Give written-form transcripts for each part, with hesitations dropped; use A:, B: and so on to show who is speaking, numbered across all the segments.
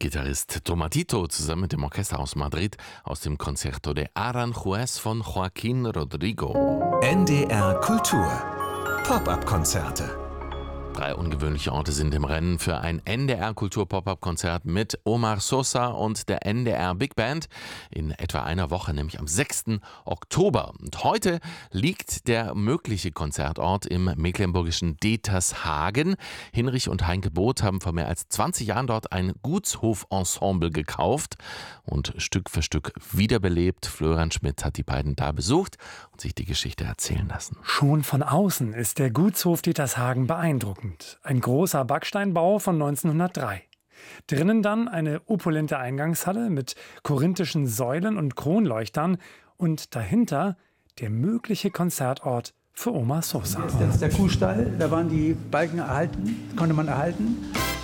A: Gitarrist Tomatito zusammen mit dem Orchester aus Madrid aus dem Concerto de Aranjuez von Joaquín Rodrigo.
B: NDR Kultur Pop-up-Konzerte.
A: 3 ungewöhnliche Orte sind im Rennen für ein NDR-Kultur-Pop-Up-Konzert mit Omar Sosa und der NDR Big Band in etwa einer Woche, nämlich am 6. Oktober. Und heute liegt der mögliche Konzertort im mecklenburgischen Detershagen. Hinrich und Heinke Both haben vor mehr als 20 Jahren dort ein Gutshof-Ensemble gekauft und Stück für Stück wiederbelebt. Florian Schmidt hat die beiden da besucht und sich die Geschichte erzählen lassen.
C: Schon von außen ist der Gutshof Detershagen beeindruckend. Ein großer Backsteinbau von 1903. Drinnen dann eine opulente Eingangshalle mit korinthischen Säulen und Kronleuchtern und dahinter der mögliche Konzertort für Omar Sosa.
D: Das ist der Kuhstall, da waren die Balken erhalten, konnte man erhalten.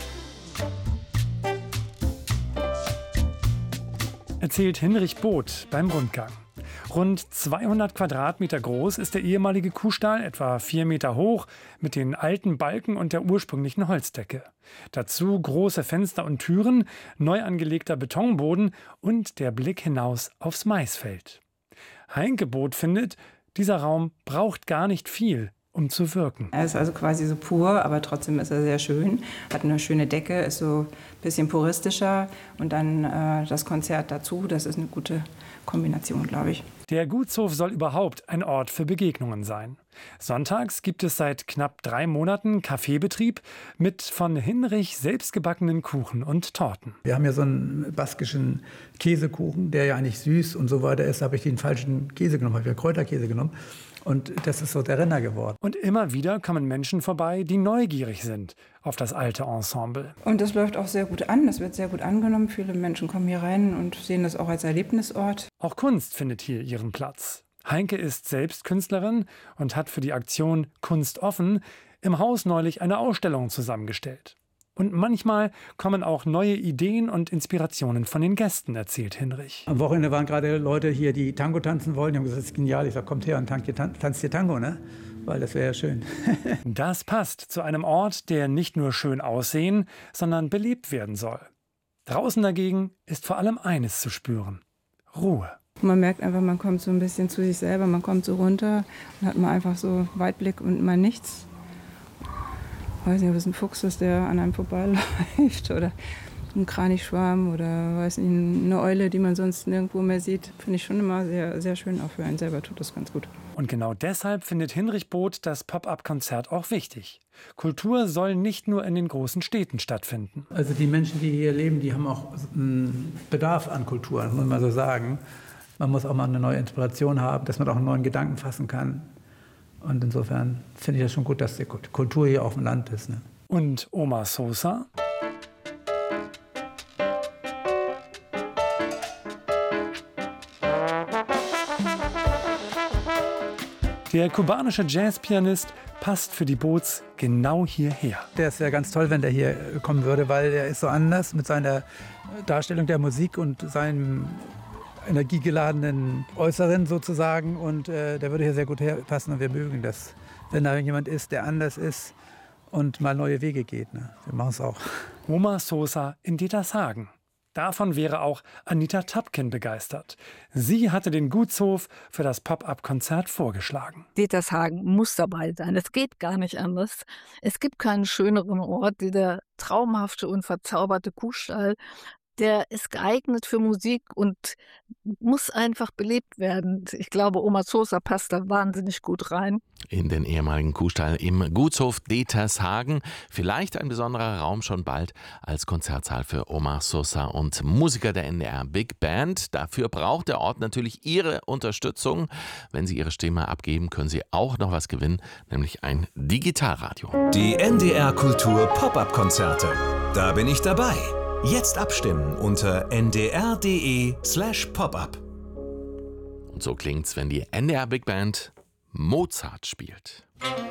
C: Erzählt Hinrich Both beim Rundgang. Rund 200 Quadratmeter groß ist der ehemalige Kuhstall, etwa 4 Meter hoch, mit den alten Balken und der ursprünglichen Holzdecke. Dazu große Fenster und Türen, neu angelegter Betonboden und der Blick hinaus aufs Maisfeld. Heinke Both findet, dieser Raum braucht gar nicht viel, um zu wirken.
E: Er ist also quasi so pur, aber trotzdem ist er sehr schön. Hat eine schöne Decke, ist so ein bisschen puristischer. Und dann das Konzert dazu, das ist eine gute Kombination, glaube ich.
C: Der Gutshof soll überhaupt ein Ort für Begegnungen sein. Sonntags gibt es seit knapp 3 Monaten Kaffeebetrieb mit von Hinrich selbstgebackenen Kuchen und Torten.
D: Wir haben ja so einen baskischen Käsekuchen, der ja eigentlich süß und so weiter ist. Da habe ich den falschen Käse genommen, habe ich Kräuterkäse genommen. Und das ist so der Renner geworden.
C: Und immer wieder kommen Menschen vorbei, die neugierig sind auf das alte Ensemble.
E: Und das läuft auch sehr gut an, das wird sehr gut angenommen. Viele Menschen kommen hier rein und sehen das auch als Erlebnisort.
C: Auch Kunst findet hier ihren Platz. Heinke ist selbst Künstlerin und hat für die Aktion Kunst offen im Haus neulich eine Ausstellung zusammengestellt. Und manchmal kommen auch neue Ideen und Inspirationen von den Gästen, erzählt Hinrich.
D: Am Wochenende waren gerade Leute hier, die Tango tanzen wollen. Die haben gesagt, das ist genial. Ich sage, kommt her und tanzt hier Tango, ne? Weil das wäre ja schön.
C: Das passt zu einem Ort, der nicht nur schön aussehen, sondern belebt werden soll. Draußen dagegen ist vor allem eines zu spüren: Ruhe.
E: Man merkt einfach, man kommt so ein bisschen zu sich selber, man kommt so runter und hat mal einfach so Weitblick und mal nichts. Ich weiß nicht, ob es ein Fuchs ist, der an einem vorbeiläuft oder ein Kranichschwarm oder weiß nicht, eine Eule, die man sonst nirgendwo mehr sieht. Finde ich schon immer sehr, sehr schön. Auch für einen selber tut das ganz gut.
C: Und genau deshalb findet Hinrich Both das Pop-up-Konzert auch wichtig. Kultur soll nicht nur in den großen Städten stattfinden.
D: Also die Menschen, die hier leben, die haben auch einen Bedarf an Kultur, muss man so sagen. Man muss auch mal eine neue Inspiration haben, dass man auch einen neuen Gedanken fassen kann. Und insofern finde ich das schon gut, dass die Kultur hier auf dem Land ist. Ne?
C: Und Omar Sosa? Der kubanische Jazzpianist passt für die Boths genau hierher.
D: Der ist ja ganz toll, wenn der hier kommen würde, weil er ist so anders mit seiner Darstellung der Musik und seinem energiegeladenen Äußeren sozusagen. Und der würde hier sehr gut herpassen und wir mögen das, wenn da jemand ist, der anders ist und mal neue Wege geht. Ne? Wir machen es auch.
C: Omar Sosa in Detershagen. Davon wäre auch Anita Tapkin begeistert. Sie hatte den Gutshof für das Pop-up-Konzert vorgeschlagen.
F: Detershagen muss dabei sein. Es geht gar nicht anders. Es gibt keinen schöneren Ort, wie der traumhafte und verzauberte Kuhstall. Der ist geeignet für Musik und muss einfach belebt werden. Ich glaube, Omar Sosa passt da wahnsinnig gut rein.
A: In den ehemaligen Kuhstall im Gutshof Detershagen. Vielleicht ein besonderer Raum schon bald als Konzertsaal für Omar Sosa und Musiker der NDR Big Band. Dafür braucht der Ort natürlich Ihre Unterstützung. Wenn Sie Ihre Stimme abgeben, können Sie auch noch was gewinnen, nämlich ein Digitalradio.
B: Die NDR Kultur Pop-up-Konzerte. Da bin ich dabei. Jetzt abstimmen unter ndr.de/popup.
A: Und so klingt's, wenn die NDR Big Band Mozart spielt.